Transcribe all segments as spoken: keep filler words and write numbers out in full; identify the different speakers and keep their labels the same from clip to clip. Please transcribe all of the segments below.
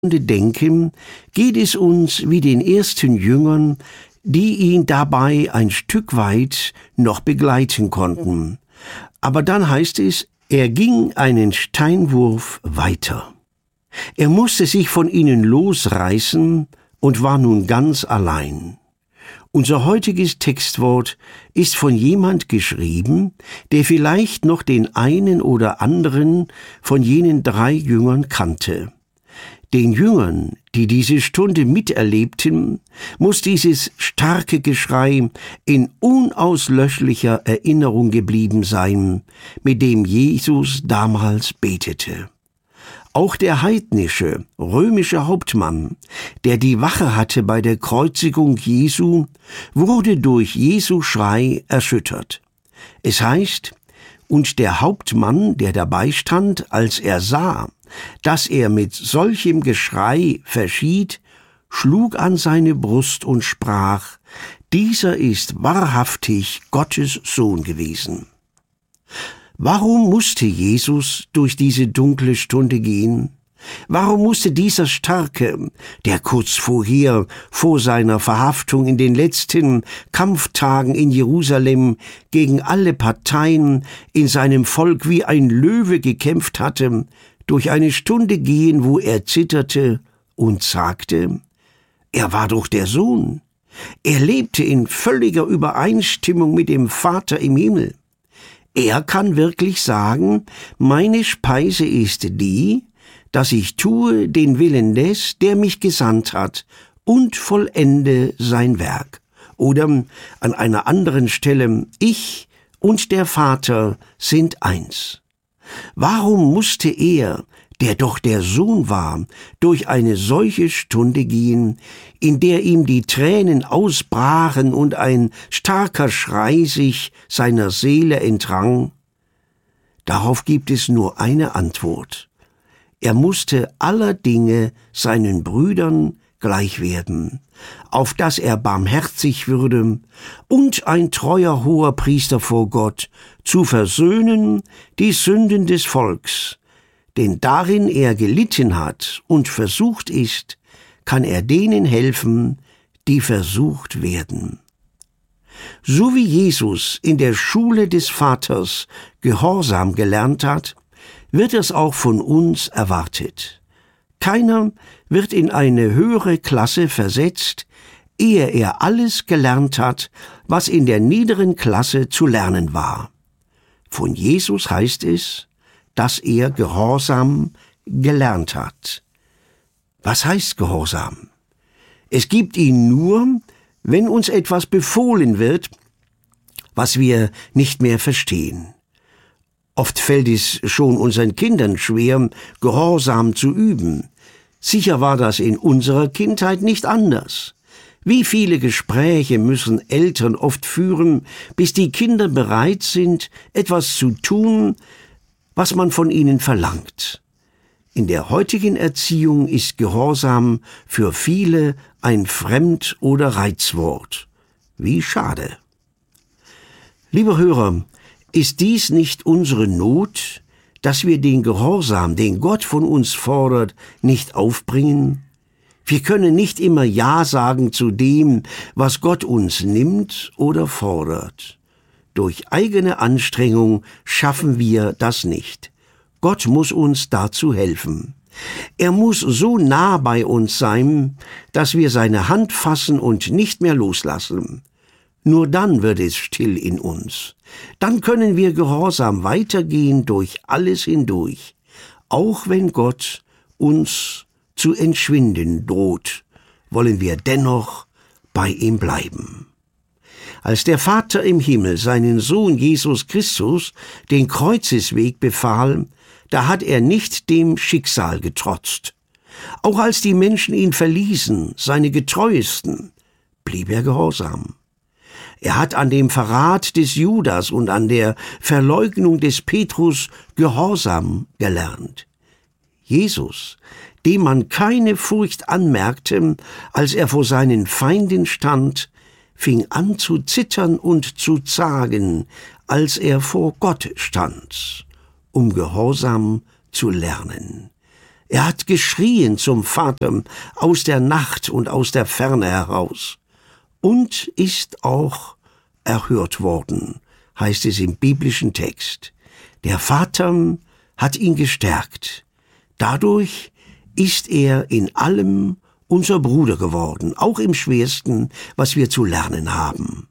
Speaker 1: denken, geht es uns wie den ersten Jüngern, die ihn dabei ein Stück weit noch begleiten konnten. Aber dann heißt es, er ging einen Steinwurf weiter. Er musste sich von ihnen losreißen und war nun ganz allein. Unser heutiges Textwort ist von jemand geschrieben, der vielleicht noch den einen oder anderen von jenen drei Jüngern kannte. Den Jüngern, die diese Stunde miterlebten, muss dieses starke Geschrei in unauslöschlicher Erinnerung geblieben sein, mit dem Jesus damals betete. Auch der heidnische, römische Hauptmann, der die Wache hatte bei der Kreuzigung Jesu, wurde durch Jesu Schrei erschüttert. Es heißt, und der Hauptmann, der dabei stand, als er sah, dass er mit solchem Geschrei verschied, schlug an seine Brust und sprach, dieser ist wahrhaftig Gottes Sohn gewesen. Warum musste Jesus durch diese dunkle Stunde gehen? Warum musste dieser Starke, der kurz vorher, vor seiner Verhaftung in den letzten Kampftagen in Jerusalem gegen alle Parteien in seinem Volk wie ein Löwe gekämpft hatte, durch eine Stunde gehen, wo er zitterte und sagte, er war doch der Sohn. Er lebte in völliger Übereinstimmung mit dem Vater im Himmel. Er kann wirklich sagen, meine Speise ist die, dass ich tue den Willen des, der mich gesandt hat, und vollende sein Werk. Oder an einer anderen Stelle, ich und der Vater sind eins. Warum musste er, der doch der Sohn war, durch eine solche Stunde gehen, in der ihm die Tränen ausbrachen und ein starker Schrei sich seiner Seele entrang? Darauf gibt es nur eine Antwort. Er musste aller Dinge seinen Brüdern gleich werden, auf dass er barmherzig würde und ein treuer Hoherpriester vor Gott, zu versöhnen die Sünden des Volks. Denn darin er gelitten hat und versucht ist, kann er denen helfen, die versucht werden. So wie Jesus in der Schule des Vaters Gehorsam gelernt hat, wird es auch von uns erwartet. Keiner wird in eine höhere Klasse versetzt, ehe er alles gelernt hat, was in der niederen Klasse zu lernen war. Von Jesus heißt es, dass er Gehorsam gelernt hat. Was heißt Gehorsam? Es gibt ihn nur, wenn uns etwas befohlen wird, was wir nicht mehr verstehen. Oft fällt es schon unseren Kindern schwer, Gehorsam zu üben. Sicher war das in unserer Kindheit nicht anders. Wie viele Gespräche müssen Eltern oft führen, bis die Kinder bereit sind, etwas zu tun, was man von ihnen verlangt. In der heutigen Erziehung ist Gehorsam für viele ein Fremd- oder Reizwort. Wie schade. Lieber Hörer, ist dies nicht unsere Not, dass wir den Gehorsam, den Gott von uns fordert, nicht aufbringen? Wir können nicht immer Ja sagen zu dem, was Gott uns nimmt oder fordert. Durch eigene Anstrengung schaffen wir das nicht. Gott muss uns dazu helfen. Er muss so nah bei uns sein, dass wir seine Hand fassen und nicht mehr loslassen. Nur dann wird es still in uns. Dann können wir gehorsam weitergehen durch alles hindurch, auch wenn Gott uns zu entschwinden droht, wollen wir dennoch bei ihm bleiben. Als der Vater im Himmel seinen Sohn Jesus Christus den Kreuzesweg befahl, da hat er nicht dem Schicksal getrotzt. Auch als die Menschen ihn verließen, seine Getreuesten, blieb er gehorsam. Er hat an dem Verrat des Judas und an der Verleugnung des Petrus Gehorsam gelernt. Jesus, dem man keine Furcht anmerkte, als er vor seinen Feinden stand, fing an zu zittern und zu zagen, als er vor Gott stand, um Gehorsam zu lernen. Er hat geschrien zum Vater aus der Nacht und aus der Ferne heraus und ist auch erhört worden, heißt es im biblischen Text. Der Vater hat ihn gestärkt. Dadurch ist er in allem unser Bruder geworden, auch im Schwersten, was wir zu lernen haben.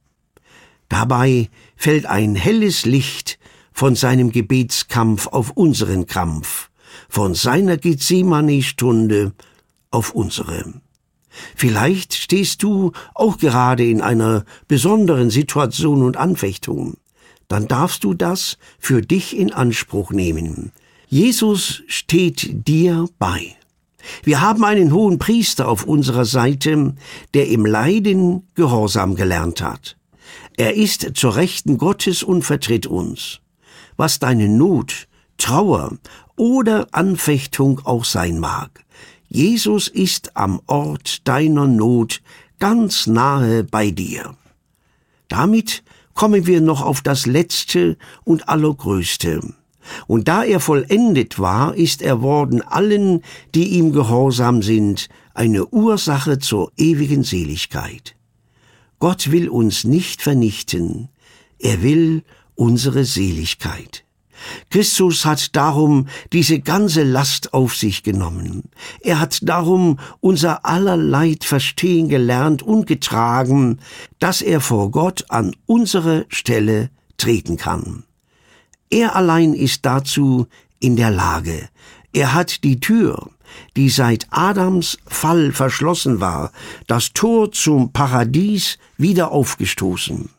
Speaker 1: Dabei fällt ein helles Licht von seinem Gebetskampf auf unseren Kampf, von seiner Gethsemane-Stunde auf unsere. Vielleicht stehst du auch gerade in einer besonderen Situation und Anfechtung. Dann darfst du das für dich in Anspruch nehmen. Jesus steht dir bei. Wir haben einen hohen Priester auf unserer Seite, der im Leiden Gehorsam gelernt hat. Er ist zur Rechten Gottes und vertritt uns. Was deine Not, Trauer oder Anfechtung auch sein mag, Jesus ist am Ort deiner Not ganz nahe bei dir. Damit kommen wir noch auf das Letzte und Allergrößte. Und da er vollendet war, ist er worden allen, die ihm gehorsam sind, eine Ursache zur ewigen Seligkeit. Gott will uns nicht vernichten, er will unsere Seligkeit. Christus hat darum diese ganze Last auf sich genommen. Er hat darum unser aller Leid verstehen gelernt und getragen, dass er vor Gott an unsere Stelle treten kann. Er allein ist dazu in der Lage. Er hat die Tür, die seit Adams Fall verschlossen war, das Tor zum Paradies wieder aufgestoßen.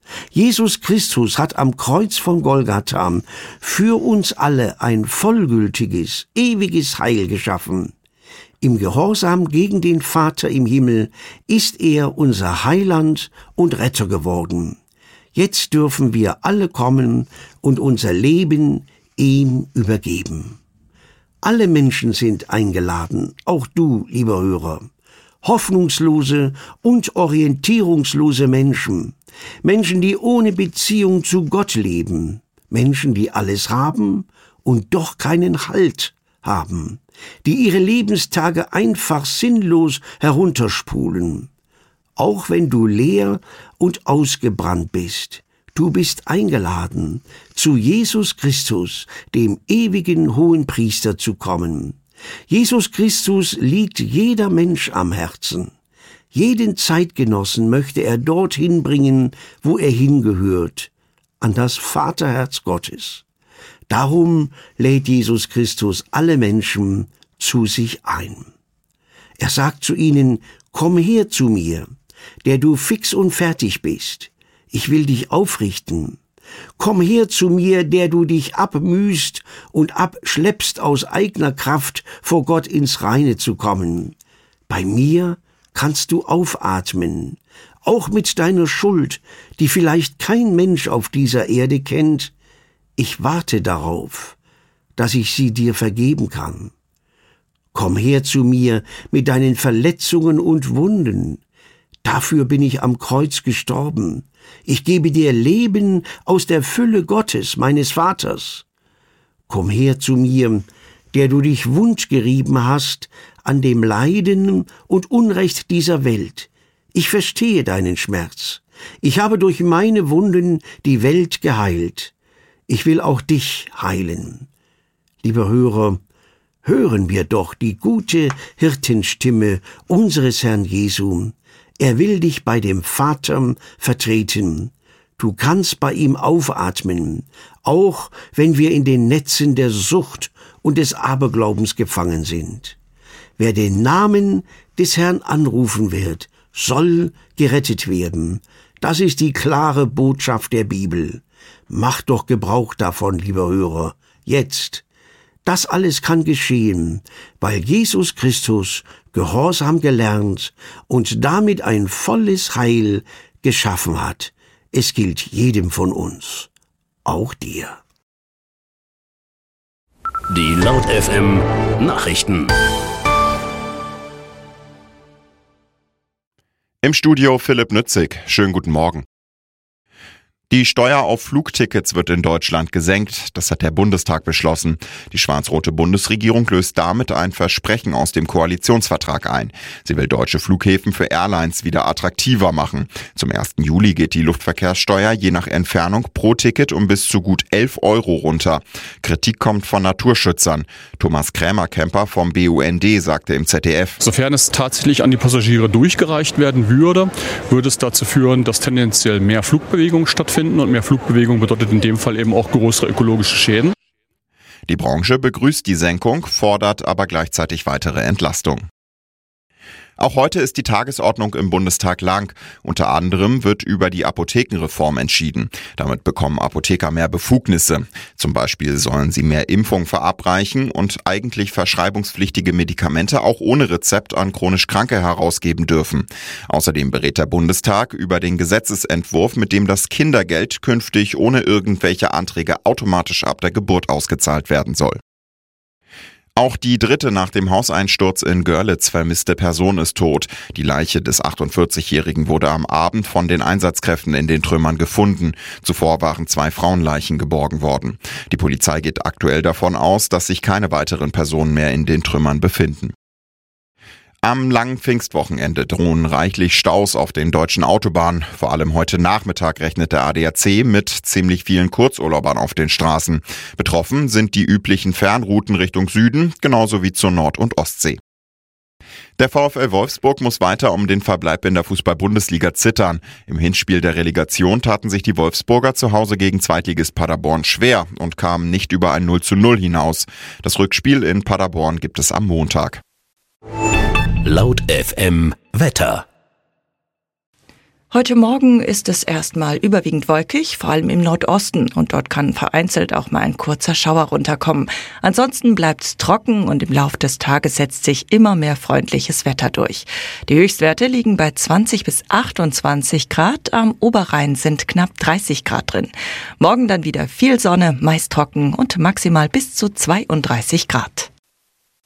Speaker 1: Jesus Christus hat am Kreuz von Golgatha für uns alle ein vollgültiges, ewiges Heil geschaffen. Im Gehorsam gegen den Vater im Himmel ist er unser Heiland und Retter geworden. Jetzt dürfen wir alle kommen und unser Leben ihm übergeben. Alle Menschen sind eingeladen, auch du, lieber Hörer. Hoffnungslose und orientierungslose Menschen, Menschen, die ohne Beziehung zu Gott leben, Menschen, die alles haben und doch keinen Halt haben, die ihre Lebenstage einfach sinnlos herunterspulen. Auch wenn du leer und ausgebrannt bist, du bist eingeladen, zu Jesus Christus, dem ewigen Hohenpriester, zu kommen. Jesus Christus liegt jeder Mensch am Herzen. Jeden Zeitgenossen möchte er dorthin bringen, wo er hingehört, an das Vaterherz Gottes. Darum lädt Jesus Christus alle Menschen zu sich ein. Er sagt zu ihnen, komm her zu mir, der du fix und fertig bist. Ich will dich aufrichten. Komm her zu mir, der du dich abmühst und abschleppst aus eigener Kraft, vor Gott ins Reine zu kommen. Bei mir kannst du aufatmen, auch mit deiner Schuld, die vielleicht kein Mensch auf dieser Erde kennt. Ich warte darauf, dass ich sie dir vergeben kann. Komm her zu mir mit deinen Verletzungen und Wunden. Dafür bin ich am Kreuz gestorben. Ich gebe dir Leben aus der Fülle Gottes, meines Vaters. Komm her zu mir, der du dich wundgerieben hast an dem Leiden und Unrecht dieser Welt. Ich verstehe deinen Schmerz. Ich habe durch meine Wunden die Welt geheilt. Ich will auch dich heilen. Lieber Hörer, hören wir doch die gute Hirtenstimme unseres Herrn Jesu. Er will dich bei dem Vater vertreten. Du kannst bei ihm aufatmen, auch wenn wir in den Netzen der Sucht und des Aberglaubens gefangen sind. Wer den Namen des Herrn anrufen wird, soll gerettet werden. Das ist die klare Botschaft der Bibel. Mach doch Gebrauch davon, lieber Hörer, jetzt. Das alles kann geschehen, weil Jesus Christus Gehorsam gelernt und damit ein volles Heil geschaffen hat. Es gilt jedem von uns, auch dir.
Speaker 2: Die Laut F M Nachrichten.
Speaker 3: Im Studio Philipp Nützig. Schönen guten Morgen. Die Steuer auf Flugtickets wird in Deutschland gesenkt. Das hat der Bundestag beschlossen. Die schwarz-rote Bundesregierung löst damit ein Versprechen aus dem Koalitionsvertrag ein. Sie will deutsche Flughäfen für Airlines wieder attraktiver machen. Zum ersten Juli geht die Luftverkehrssteuer je nach Entfernung pro Ticket um bis zu gut elf Euro runter. Kritik kommt von Naturschützern. Thomas Krämer-Kemper vom B U N D sagte im Z D F:
Speaker 4: Sofern es tatsächlich an die Passagiere durchgereicht werden würde, würde es dazu führen, dass tendenziell mehr Flugbewegungen stattfinden. Und mehr Flugbewegung bedeutet in dem Fall eben auch größere ökologische Schäden.
Speaker 3: Die Branche begrüßt die Senkung, fordert aber gleichzeitig weitere Entlastung. Auch heute ist die Tagesordnung im Bundestag lang. Unter anderem wird über die Apothekenreform entschieden. Damit bekommen Apotheker mehr Befugnisse. Zum Beispiel sollen sie mehr Impfung verabreichen und eigentlich verschreibungspflichtige Medikamente auch ohne Rezept an chronisch Kranke herausgeben dürfen. Außerdem berät der Bundestag über den Gesetzesentwurf, mit dem das Kindergeld künftig ohne irgendwelche Anträge automatisch ab der Geburt ausgezahlt werden soll. Auch die dritte nach dem Hauseinsturz in Görlitz vermisste Person ist tot. Die Leiche des achtundvierzigjährigen wurde am Abend von den Einsatzkräften in den Trümmern gefunden. Zuvor waren zwei Frauenleichen geborgen worden. Die Polizei geht aktuell davon aus, dass sich keine weiteren Personen mehr in den Trümmern befinden. Am langen Pfingstwochenende drohen reichlich Staus auf den deutschen Autobahnen. Vor allem heute Nachmittag rechnet der A D A C mit ziemlich vielen Kurzurlaubern auf den Straßen. Betroffen sind die üblichen Fernrouten Richtung Süden, genauso wie zur Nord- und Ostsee. Der VfL Wolfsburg muss weiter um den Verbleib in der Fußball-Bundesliga zittern. Im Hinspiel der Relegation taten sich die Wolfsburger zu Hause gegen Zweitligist Paderborn schwer und kamen nicht über ein null zu null hinaus. Das Rückspiel in Paderborn gibt es am Montag.
Speaker 2: Laut F M Wetter.
Speaker 5: Heute Morgen ist es erstmal überwiegend wolkig, vor allem im Nordosten, und dort kann vereinzelt auch mal ein kurzer Schauer runterkommen. Ansonsten bleibt es trocken und im Lauf des Tages setzt sich immer mehr freundliches Wetter durch. Die Höchstwerte liegen bei zwanzig bis achtundzwanzig Grad, am Oberrhein sind knapp dreißig Grad drin. Morgen dann wieder viel Sonne, meist trocken und maximal bis zu zweiunddreißig Grad.